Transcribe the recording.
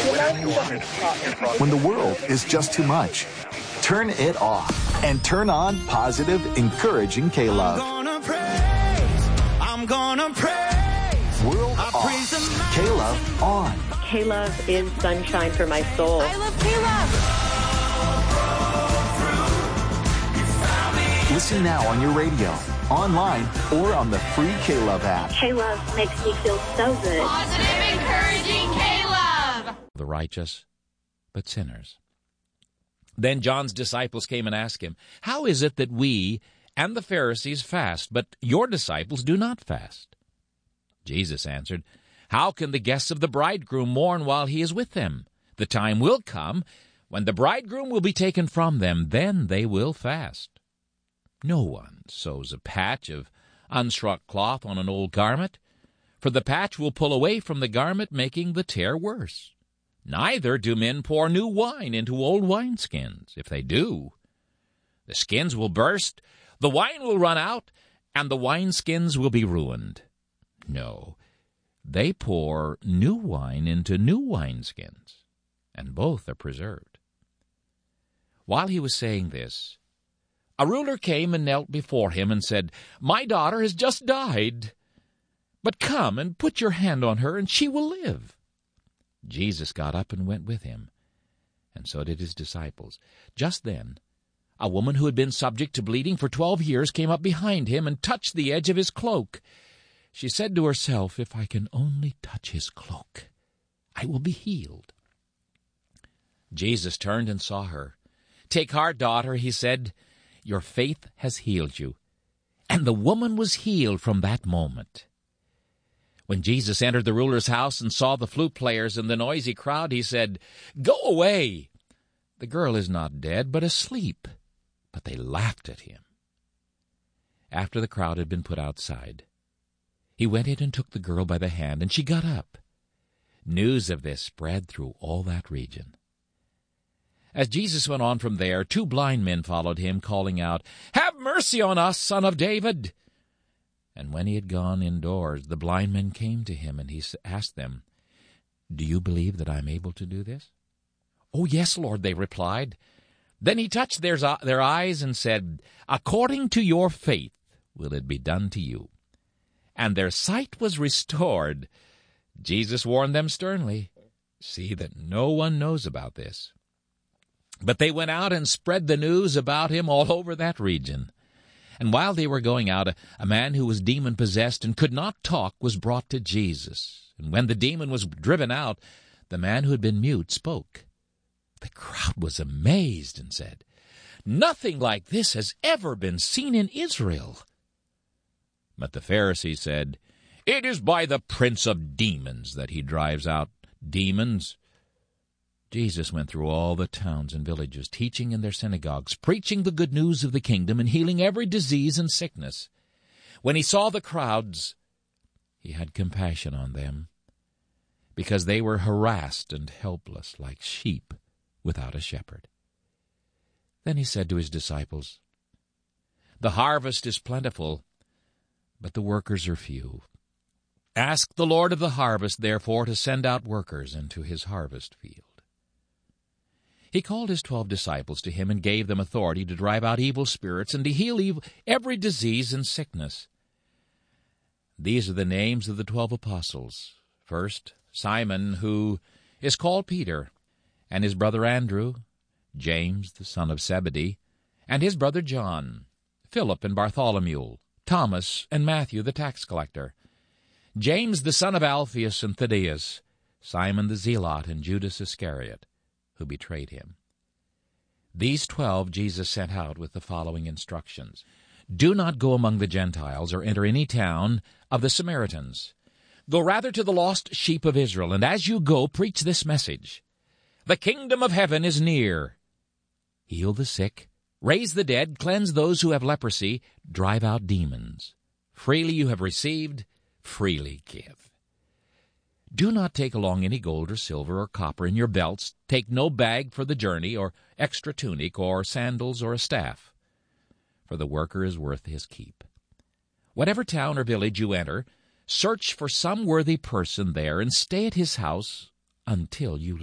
When the world is just too much, turn it off and turn on positive, encouraging K-Love. I'm gonna praise. World off. K-Love on. K-Love is sunshine for my soul. I love K-Love. Listen now on your radio, online, or on the free K-Love app. K-Love makes me feel so good. Positive, encouraging K-Love. The righteous, but sinners. Then John's disciples came and asked him, "How is it that we and the Pharisees fast, but your disciples do not fast?" Jesus answered, "How can the guests of the bridegroom mourn while he is with them? The time will come when the bridegroom will be taken from them, then they will fast. No one sews a patch of unstruck cloth on an old garment, for the patch will pull away from the garment, making the tear worse. Neither do men pour new wine into old wineskins. If they do, the skins will burst, the wine will run out, and the wineskins will be ruined. No, they pour new wine into new wineskins, and both are preserved." While he was saying this, a ruler came and knelt before him and said, "My daughter has just died, but come and put your hand on her, and she will live." Jesus got up and went with him, and so did his disciples. Just then, a woman who had been subject to bleeding for 12 years came up behind him and touched the edge of his cloak. She said to herself, "If I can only touch his cloak, I will be healed." Jesus turned and saw her. "Take heart, daughter," he said. "Your faith has healed you." And the woman was healed from that moment. When Jesus entered the ruler's house and saw the flute players and the noisy crowd, he said, "Go away! The girl is not dead, but asleep." But they laughed at him. After the crowd had been put outside, he went in and took the girl by the hand, and she got up. News of this spread through all that region. As Jesus went on from there, 2 blind men followed him, calling out, "Have mercy on us, Son of David!" And when he had gone indoors, the blind men came to him, and he asked them, "Do you believe that I am able to do this?" "Oh, yes, Lord," they replied. Then he touched their eyes and said, "According to your faith will it be done to you." And their sight was restored. Jesus warned them sternly, "See that no one knows about this." But they went out and spread the news about him all over that region. And while they were going out, a man who was demon-possessed and could not talk was brought to Jesus. And when the demon was driven out, the man who had been mute spoke. The crowd was amazed and said, "Nothing like this has ever been seen in Israel." But the Pharisees said, "It is by the prince of demons that he drives out demons." Jesus went through all the towns and villages, teaching in their synagogues, preaching the good news of the kingdom, and healing every disease and sickness. When he saw the crowds, he had compassion on them, because they were harassed and helpless like sheep without a shepherd. Then he said to his disciples, "The harvest is plentiful, but the workers are few. Ask the Lord of the harvest, therefore, to send out workers into his harvest field." He called his 12 disciples to him and gave them authority to drive out evil spirits and to heal every disease and sickness. These are the names of the 12 apostles. First, Simon, who is called Peter, and his brother Andrew, James, the son of Zebedee, and his brother John, Philip and Bartholomew, Thomas and Matthew the tax collector, James the son of Alphaeus and Thaddeus, Simon the Zealot, and Judas Iscariot, who betrayed him. These 12 Jesus sent out with the following instructions. "Do not go among the Gentiles or enter any town of the Samaritans. Go rather to the lost sheep of Israel, and as you go, preach this message. The kingdom of heaven is near. Heal the sick, raise the dead, cleanse those who have leprosy, drive out demons. Freely you have received, freely give. Do not take along any gold or silver or copper in your belts. Take no bag for the journey, or extra tunic, or sandals, or a staff, for the worker is worth his keep. Whatever town or village you enter, search for some worthy person there and stay at his house until you